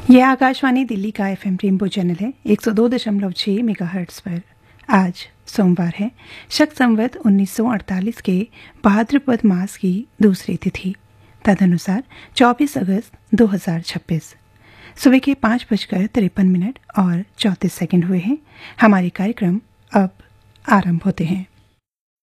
यह आकाशवाणी दिल्ली का FM rainbow channel है 102.6 मेगाहर्ट्ज पर। आज सोमवार है, शक संवत 1948 के भाद्रपद मास की दूसरी तिथि, तदनुसार 24 अगस्त 2026। सुबह के 5:53 और 34 सेकंड हुए हैं। हमारे कार्यक्रम अब आरंभ होते हैं।